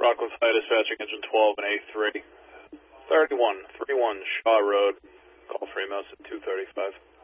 Rockland Fire Dispatching Engine 12 and A3. 31 Shaw Road. Call Fremont at 235.